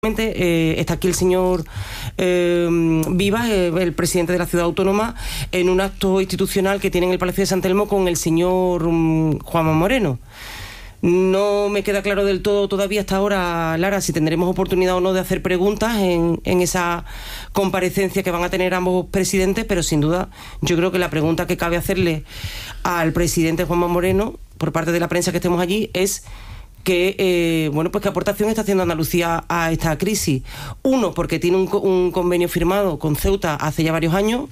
Está aquí el señor Vivas, el presidente de la ciudad autónoma, en un acto institucional que tiene en el Palacio de San Telmo con el señor Juanma Moreno. No me queda claro del todo todavía hasta ahora, Lara, si tendremos oportunidad o no de hacer preguntas en esa comparecencia que van a tener ambos presidentes, pero sin duda yo creo que la pregunta que cabe hacerle al presidente Juanma Moreno por parte de la prensa que estemos allí es que qué aportación está haciendo Andalucía a esta crisis. Uno, porque tiene un convenio firmado con Ceuta hace ya varios años,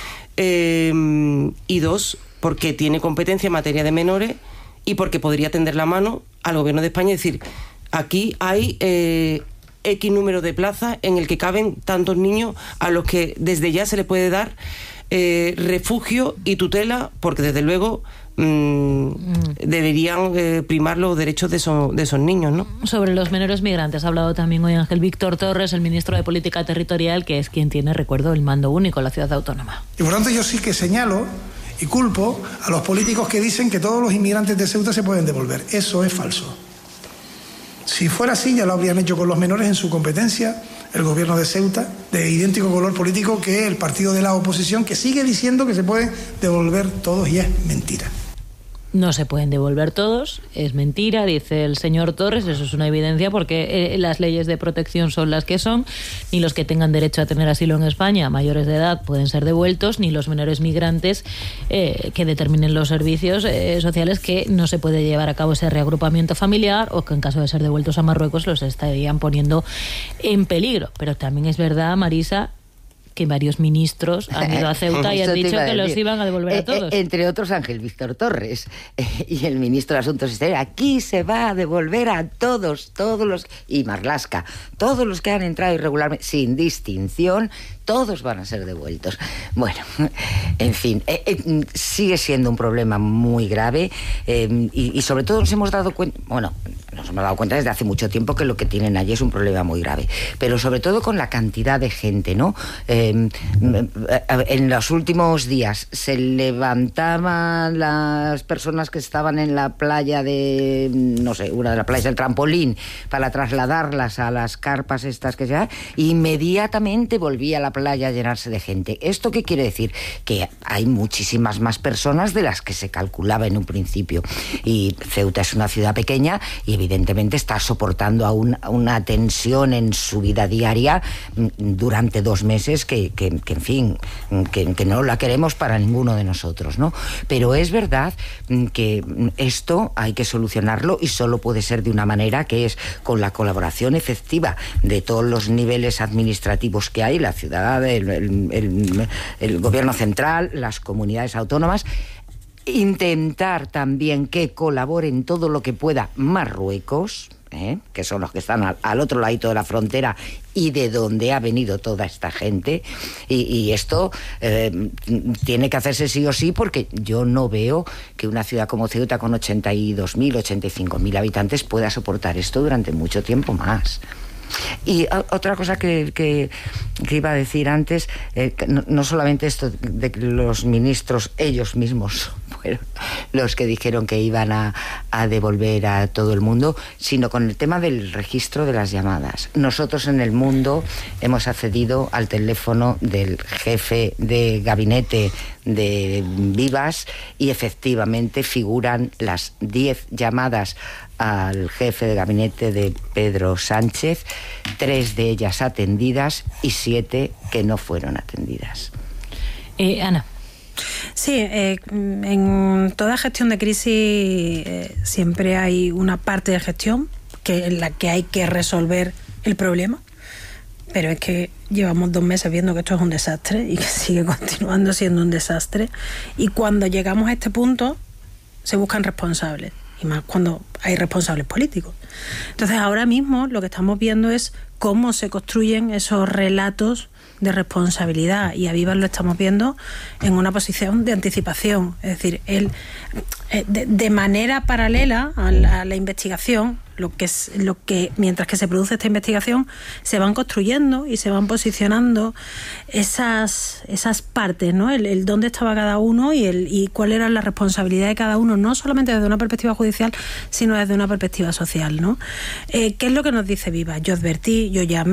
y dos, porque tiene competencia en materia de menores y porque podría tender la mano al gobierno de España y decir, aquí hay X número de plazas en el que caben tantos niños a los que desde ya se les puede dar refugio y tutela, porque desde luego deberían primar los derechos de esos niños, ¿no? Sobre los menores migrantes ha hablado también hoy Ángel Víctor Torres, el ministro de Política Territorial, que es quien tiene, recuerdo, el mando único en la ciudad autónoma. Y por tanto yo sí que señalo y culpo a los políticos que dicen que todos los inmigrantes de Ceuta se pueden devolver. Eso es falso. Si fuera así, ya lo habrían hecho con los menores en su competencia el gobierno de Ceuta, de idéntico color político que el partido de la oposición, que sigue diciendo que se pueden devolver todos, y es mentira. No se pueden devolver todos, es mentira, dice el señor Torres, eso es una evidencia porque las leyes de protección son las que son, ni los que tengan derecho a tener asilo en España, mayores de edad, pueden ser devueltos, ni los menores migrantes que determinen los servicios sociales que no se puede llevar a cabo ese reagrupamiento familiar o que en caso de ser devueltos a Marruecos los estarían poniendo en peligro. Pero también es verdad, Marisa, que varios ministros han ido a Ceuta y han dicho que los iban a devolver a todos. Entre otros Ángel Víctor Torres y el ministro de Asuntos Exteriores. Aquí se va a devolver a todos los, y Marlaska, todos los que han entrado irregularmente, sin distinción, todos van a ser devueltos. Bueno, en fin, sigue siendo un problema muy grave y sobre todo nos hemos dado cuenta, desde hace mucho tiempo que lo que tienen allí es un problema muy grave, pero sobre todo con la cantidad de gente, ¿no? En los últimos días se levantaban las personas que estaban en la playa de, no sé, una de las playas del Trampolín, para trasladarlas a las carpas estas que se dan, inmediatamente volvía a la playa a llenarse de gente. ¿Esto qué quiere decir? Que hay muchísimas más personas de las que se calculaba en un principio. Y Ceuta es una ciudad pequeña y evidentemente está soportando aún una tensión en su vida diaria durante 2 meses que en fin, que no la queremos para ninguno de nosotros, ¿no? Pero es verdad que esto hay que solucionarlo y solo puede ser de una manera, que es con la colaboración efectiva de todos los niveles administrativos que hay, la ciudad, el gobierno central, las comunidades autónomas. Intentar también que colaboren todo lo que pueda Marruecos, que son los que están al otro ladito de la frontera y de donde ha venido toda esta gente, y esto tiene que hacerse sí o sí, porque yo no veo que una ciudad como Ceuta con 82.000, 85.000 habitantes pueda soportar esto durante mucho tiempo más. Y otra cosa que iba a decir antes, no solamente esto de que los ministros ellos mismos fueron los que dijeron que iban a devolver a todo el mundo, sino con el tema del registro de las llamadas. Nosotros en El Mundo hemos accedido al teléfono del jefe de gabinete de Vivas y efectivamente figuran las 10 llamadas al jefe de gabinete de Pedro Sánchez, 3 de ellas atendidas y 7 que no fueron atendidas. Ana. Sí, en toda gestión de crisis siempre hay una parte de gestión en la que hay que resolver el problema, pero es que llevamos 2 meses viendo que esto es un desastre y que sigue continuando siendo un desastre, y cuando llegamos a este punto se buscan responsables, y más cuando hay responsables políticos. Entonces ahora mismo lo que estamos viendo es cómo se construyen esos relatos de responsabilidad, y a Vivas lo estamos viendo en una posición de anticipación, es decir, él de manera paralela a la investigación, lo que mientras que se produce esta investigación se van construyendo y se van posicionando esas partes, ¿no? El dónde estaba cada uno y cuál era la responsabilidad de cada uno, no solamente desde una perspectiva judicial, sino desde una perspectiva social, ¿no? ¿Qué es lo que nos dice Vivas? Yo advertí, yo llamé.